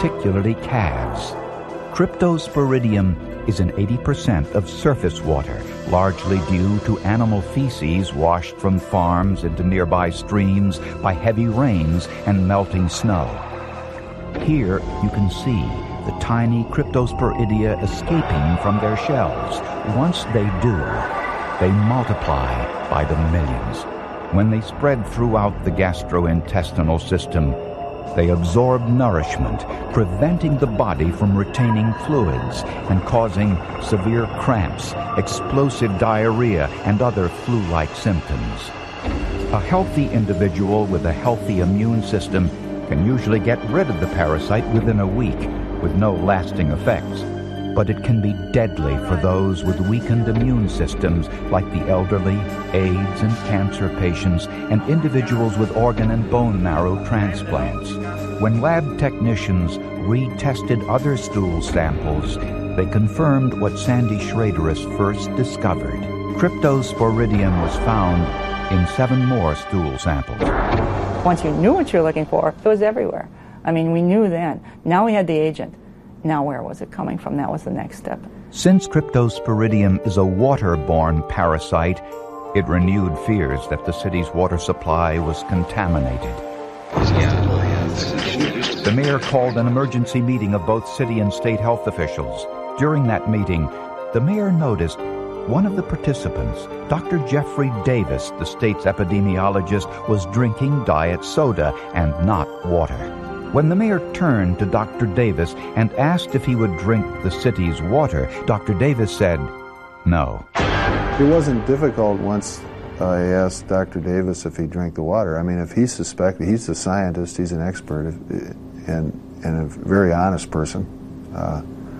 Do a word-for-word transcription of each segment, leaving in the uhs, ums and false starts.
particularly calves. Cryptosporidium is in eighty percent of surface water, largely due to animal feces washed from farms into nearby streams by heavy rains and melting snow. Here you can see the tiny Cryptosporidia escaping from their shells. Once they do, they multiply by the millions. When they spread throughout the gastrointestinal system, they absorb nourishment, preventing the body from retaining fluids and causing severe cramps, explosive diarrhea, and other flu-like symptoms. A healthy individual with a healthy immune system can usually get rid of the parasite within a week with no lasting effects. But it can be deadly for those with weakened immune systems like the elderly, AIDS and cancer patients, and individuals with organ and bone marrow transplants. When lab technicians retested other stool samples, they confirmed what Sandy Schraderus first discovered. Cryptosporidium was found in seven more stool samples. Once you knew what you were looking for, it was everywhere. I mean, we knew then. Now we had the agent. Now where was it coming from? That was the next step. Since Cryptosporidium is a waterborne parasite, it renewed fears that the city's water supply was contaminated. The mayor called an emergency meeting of both city and state health officials. During that meeting, the mayor noticed one of the participants, Doctor Jeffrey Davis, the state's epidemiologist, was drinking diet soda and not water. When the mayor turned to Doctor Davis and asked if he would drink the city's water, Doctor Davis said, no. It wasn't difficult once I asked Doctor Davis if he drank the water. I mean, if he suspected, he's a scientist, he's an expert, and, and a very honest person. Uh,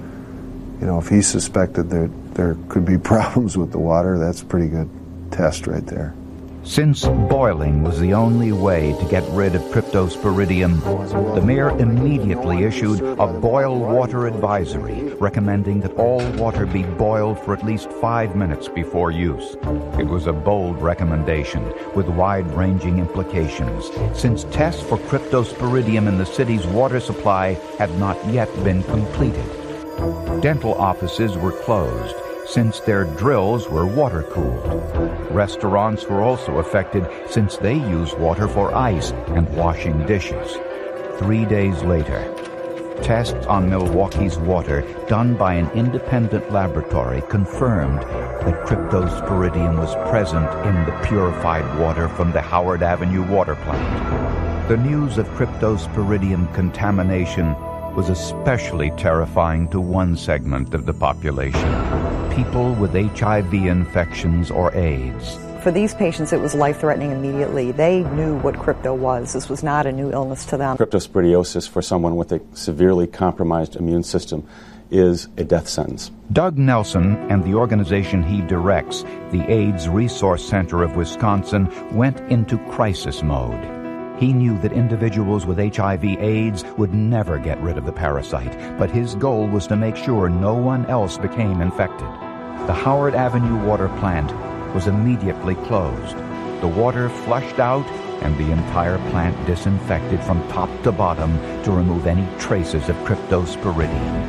you know, if he suspected that there could be problems with the water, that's a pretty good test right there. Since boiling was the only way to get rid of Cryptosporidium, the mayor immediately issued a boil water advisory, recommending that all water be boiled for at least five minutes before use. It was a bold recommendation with wide-ranging implications, since tests for Cryptosporidium in the city's water supply had not yet been completed. Dental offices were closed, since their drills were water-cooled. Restaurants were also affected since they use water for ice and washing dishes. Three days later, tests on Milwaukee's water done by an independent laboratory confirmed that Cryptosporidium was present in the purified water from the Howard Avenue water plant. The news of Cryptosporidium contamination was especially terrifying to one segment of the population, people with H I V infections or AIDS. For these patients, it was life-threatening immediately. They knew what crypto was. This was not a new illness to them. Cryptosporidiosis for someone with a severely compromised immune system is a death sentence. Doug Nelson and the organization he directs, the AIDS Resource Center of Wisconsin, went into crisis mode. He knew that individuals with H I V AIDS would never get rid of the parasite, but his goal was to make sure no one else became infected. The Howard Avenue water plant was immediately closed. The water flushed out and the entire plant disinfected from top to bottom to remove any traces of Cryptosporidium.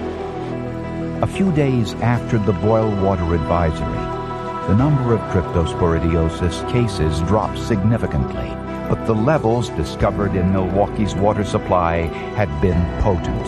A few days after the boil water advisory, the number of Cryptosporidiosis cases dropped significantly, but the levels discovered in Milwaukee's water supply had been potent.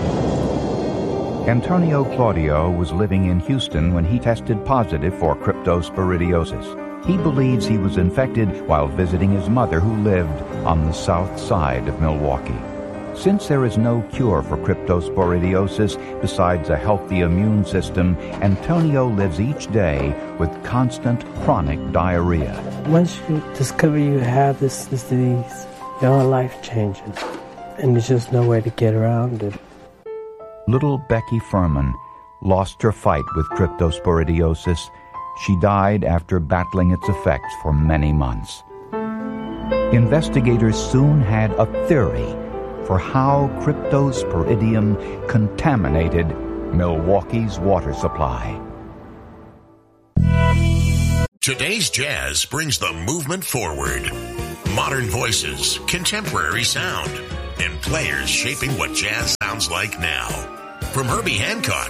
Antonio Claudio was living in Houston when he tested positive for Cryptosporidiosis. He believes he was infected while visiting his mother, who lived on the south side of Milwaukee. Since there is no cure for Cryptosporidiosis besides a healthy immune system, Antonio lives each day with constant chronic diarrhea. Once you discover you have this, this disease, your whole life changes, and there's just no way to get around it. Little Becky Furman lost her fight with Cryptosporidiosis. She died after battling its effects for many months. Investigators soon had a theory for how Cryptosporidium contaminated Milwaukee's water supply. Today's jazz brings the movement forward. Modern voices, contemporary sound, and players shaping what jazz sounds sounds like now. From Herbie Hancock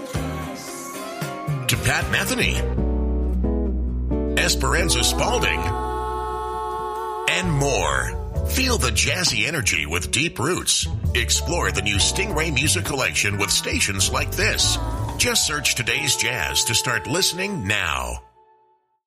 to Pat Metheny, Esperanza Spalding, and more. Feel the jazzy energy with deep roots. Explore the new Stingray Music Collection with stations like this. Just search Today's Jazz to start listening now.